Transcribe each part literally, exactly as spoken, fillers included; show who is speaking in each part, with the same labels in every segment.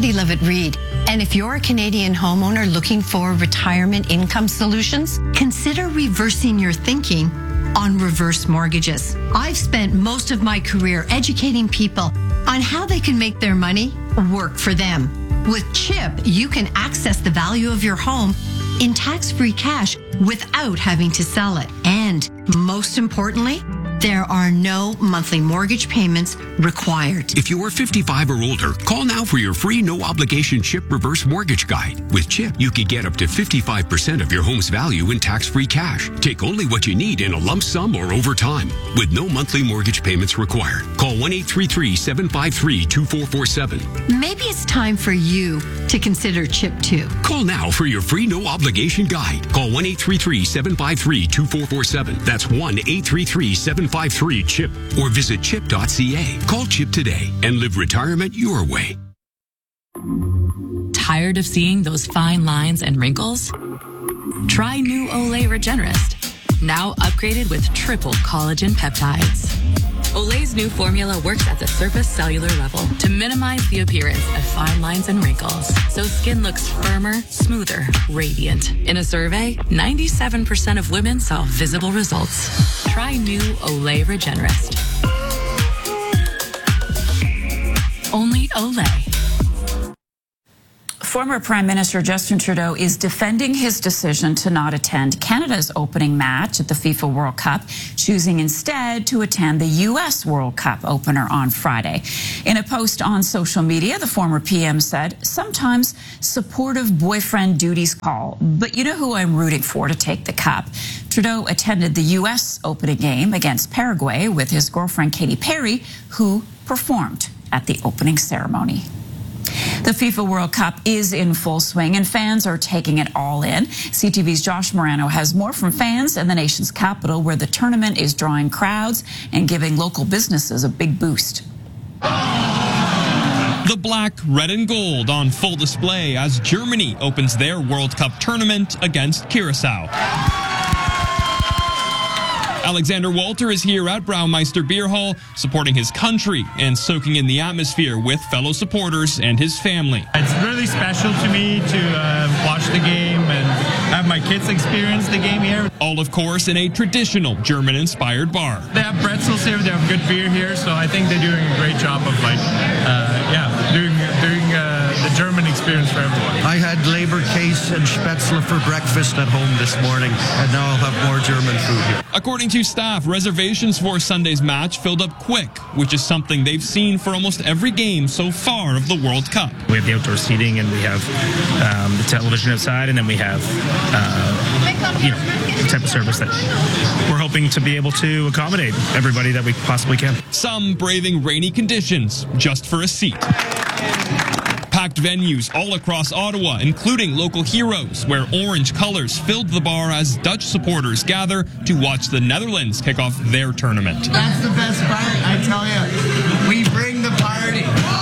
Speaker 1: Patty Levitt-Reid. And if you're a Canadian homeowner looking for retirement income solutions, consider reversing your thinking on reverse mortgages. I've spent most of my career educating people on how they can make their money work for them. With CHIP, you can access the value of your home in tax-free cash without having to sell it. And most importantly, there are no monthly mortgage payments required.
Speaker 2: If you are fifty-five or older, call now for your free no-obligation CHIP reverse mortgage guide. With CHIP, you can get up to fifty-five percent of your home's value in tax-free cash. Take only what you need in a lump sum or over time, with no monthly mortgage payments required. Call one eight three three, seven five three, two four four seven.
Speaker 1: Maybe it's time for you to consider CHIP too.
Speaker 2: Call now for your free no-obligation guide. Call one eight three three, seven five three, two four four seven. That's one eight three three, seven five three, CHIP. Or visit chip dot c a. Call CHIP today and live retirement your way.
Speaker 3: Tired of seeing those fine lines and wrinkles? Try new Olay Regenerist, now upgraded with triple collagen peptides. Olay's new formula works at the surface cellular level to minimize the appearance of fine lines and wrinkles, so skin looks firmer, smoother, radiant. In a survey, ninety-seven percent of women saw visible results. Try new Olay Regenerist. Only Olay.
Speaker 4: Former Prime Minister Justin Trudeau is defending his decision to not attend Canada's opening match at the FIFA World Cup, choosing instead to attend the U S World Cup opener on Friday. In a post on social media, the former P M said, "Sometimes supportive boyfriend duties call, but you know who I'm rooting for to take the cup." Trudeau attended the U S opening game against Paraguay with his girlfriend Katy Perry, who performed at the opening ceremony. The FIFA World Cup is in full swing and fans are taking it all in. C T V's Josh Morano has more from fans in the nation's capital, where the tournament is drawing crowds and giving local businesses a big boost.
Speaker 5: The black, red and gold on full display as Germany opens their World Cup tournament against Curacao. Alexander Walter is here at Braumeister Beer Hall, supporting his country and soaking in the atmosphere with fellow supporters and his family.
Speaker 6: It's really special to me to uh, watch the game and have my kids experience the game here.
Speaker 5: All, of course, in a traditional German-inspired bar.
Speaker 6: They have pretzels here, they have good beer here, so I think they're doing a great job of, like, uh, yeah, doing, doing uh, the German experience for everyone.
Speaker 7: I had Leberkäse and Spätzle for breakfast at home this morning, and now I'll have more German food here.
Speaker 5: According to staff, reservations for Sunday's match filled up quick, which is something they've seen for almost every game so far of the World Cup.
Speaker 8: We have the outdoor seating, and we have um, the television outside, and then we have uh, you know, the type of service that we're hoping to be able to accommodate everybody that we possibly can.
Speaker 5: Some braving rainy conditions just for a seat. Packed venues all across Ottawa, including local heroes, where orange colors filled the bar as Dutch supporters gather to watch the Netherlands kick off their tournament.
Speaker 9: That's the best part, I tell you. We bring the party.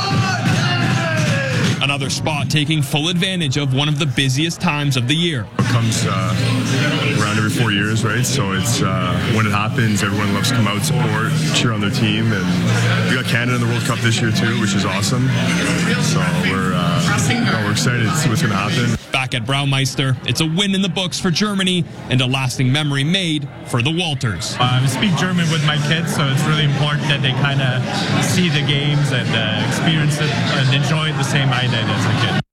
Speaker 5: Another spot taking full advantage of one of the busiest times of the year.
Speaker 10: It comes uh, around every four years, right? So it's uh, when it happens, everyone loves to come out, support, cheer on their team, and we got Canada in the World Cup this year too, which is awesome. So we're uh, you know, we're excited to see what's going to happen.
Speaker 5: Back at Braumeister, it's a win in the books for Germany and a lasting memory made for the Walters.
Speaker 6: Uh, I speak German with my kids, so it's really important that they kind of see the games and uh, experience it and enjoy it the same I did as a kid.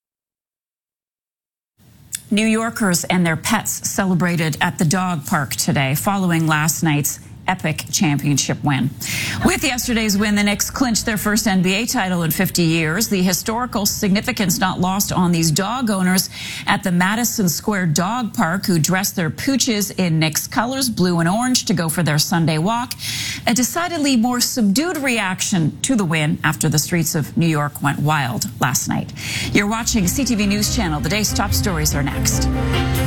Speaker 4: New Yorkers and their pets celebrated at the dog park today following last night's epic championship win. With yesterday's win, the Knicks clinched their first N B A title in fifty years. The historical significance not lost on these dog owners at the Madison Square Dog Park, who dressed their pooches in Knicks colors, blue and orange, to go for their Sunday walk. A decidedly more subdued reaction to the win after the streets of New York went wild last night. You're watching C T V News Channel. The day's top stories are next.